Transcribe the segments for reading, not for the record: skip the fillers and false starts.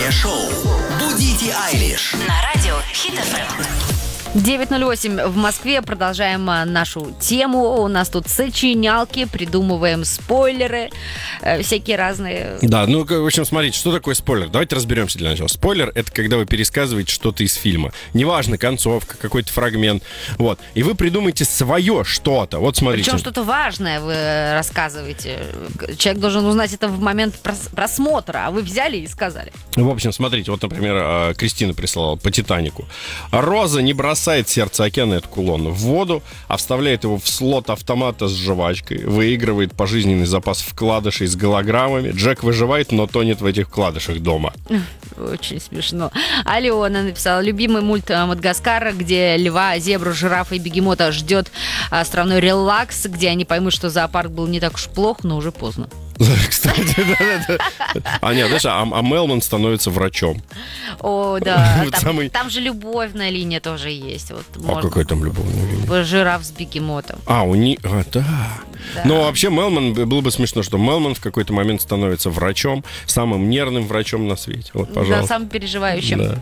Утреннее шоу «Будите Айлиш» на радио Хит FM. 9:08 в Москве. Продолжаем нашу тему. У нас тут сочинялки, придумываем спойлеры, всякие разные. Да, ну, в общем, смотрите, что такое спойлер? Давайте разберемся для начала. Спойлер — это когда вы пересказываете что-то из фильма. Неважно, концовка, какой-то фрагмент. Вот. И вы придумаете свое что-то. Вот смотрите. Причем что-то важное вы рассказываете. Человек должен узнать это в момент просмотра, а вы взяли и сказали. В общем, смотрите, вот, например, Кристина прислала по «Титанику». Роза не бросает сердце океана, это кулон, в воду, а вставляет его в слот автомата с жвачкой, выигрывает пожизненный запас вкладышей с голограммами. Джек выживает, но тонет в этих вкладышах дома. Очень смешно. Алена написала: любимый мульт Мадагаскара, где льва, зебру, жирафа и бегемота ждет островной релакс, где они поймут, что зоопарк был не так уж плох, но уже поздно. Кстати, да. А нет, знаешь, а Мелман становится врачом. О, да. Самый... Там же любовная линия тоже есть. Вот, а какая там любовная линия? Жираф с бегемотом. У них... да. Да. Но вообще Мелман, было бы смешно, что Мелман в какой-то момент становится врачом, самым нервным врачом на свете. Вот, пожалуйста. Да, самым переживающим. Да.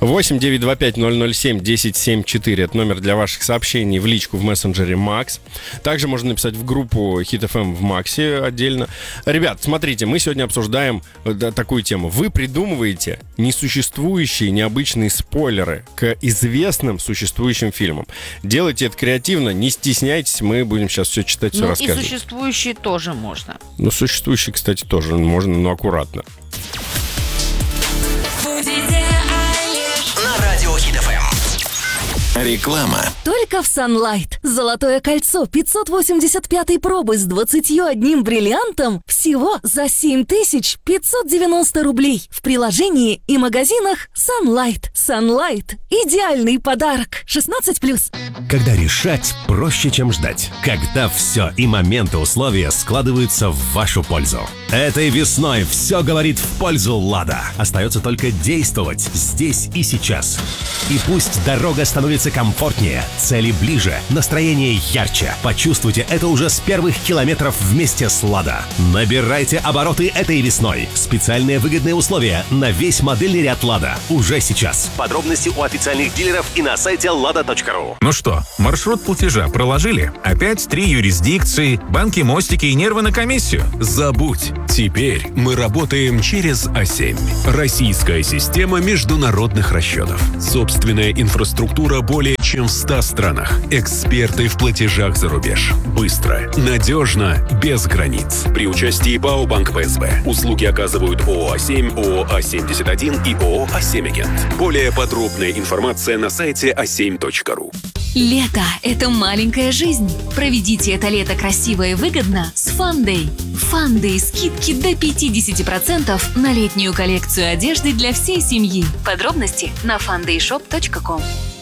8-925-007-1074. Это номер для ваших сообщений в личку в мессенджере Макс. Также можно написать в группу Hit FM в Максе отдельно. Ребят, смотрите, мы сегодня обсуждаем такую тему. Вы придумываете несуществующие, необычные спойлеры к известным существующим фильмам. Делайте это креативно, не стесняйтесь, мы будем сейчас все читать, все рассказывать. И существующие тоже можно. Ну, существующие, кстати, тоже можно, но аккуратно. На радио Хит FM. Реклама. Только в Sunlight. Золотое кольцо 585 пробы с 21 бриллиантом всего за 7590 рублей. В приложении и магазинах Sunlight. Sunlight – идеальный подарок. 16+. Когда решать проще, чем ждать. Когда все и моменты, условия складываются в вашу пользу. Этой весной все говорит в пользу «Лада». Остается только действовать здесь и сейчас. И пусть дорога становится комфортнее, цели ближе, настроение ярче. Почувствуйте это уже с первых километров вместе с «Лада». Набирайте обороты этой весной. Специальные выгодные условия на весь модельный ряд «Лада» уже сейчас. Подробности у официальных дилеров и на сайте lada.ru. Ну что, маршрут платежа проложили? Опять 3 юрисдикции, банки, мостики и нервы на комиссию? Забудь. Теперь мы работаем через А7. Российская система международных расчетов. Собственная инфраструктура более чем в 100 странах. Эксперты в платежах за рубеж. Быстро, надежно, без границ. При участии ПАО «Банк ПСБ». Услуги оказывают ООО А7, ООО А71 и ООО А7 Агент. Более подробная информация на сайте a7.ru. Лето – это маленькая жизнь. Проведите это лето красиво и выгодно с Фандэй. Фандэй – скидки до 50% на летнюю коллекцию одежды для всей семьи. Подробности на fandayshop.com.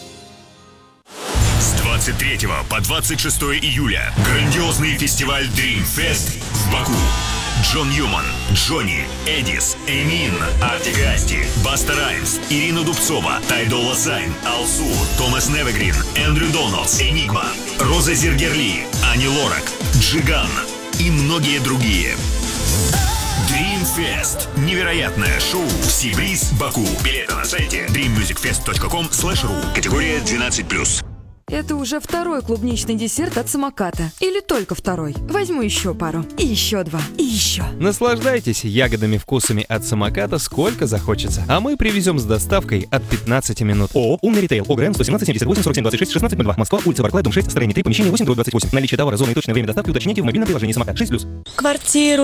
С 23 по 26 июля грандиозный фестиваль Dream Fest в Баку. Джон Ньюман, Джонни, Эдис, Эмин, Артик и Асти, Баста Раймс, Ирина Дубцова, Тай Доlla Сайн, Алсу, Томас Невегрин, Эндрю Доналдс, Энигма, Роза Зергерли, Ани Лорак, Джиган и многие другие. Dream Fest. Невероятное шоу в Сибриз, Баку. Билеты на сайте dreammusicfest.com/ru. Категория 12+. Это уже второй клубничный десерт от самоката. Или только второй. Возьму еще пару. И еще 2. И еще. Наслаждайтесь ягодными вкусами от самоката сколько захочется. А мы привезем с доставкой от 15 минут. ООО «Умный ритейл». ОГРН 117 78 47 26 16 02. Москва, улица Барклай, дом 6, строение 3, помещение 8/28. Наличие товара, зона и точное время доставки уточните в мобильном приложении «Самокат» 6+. Квартиру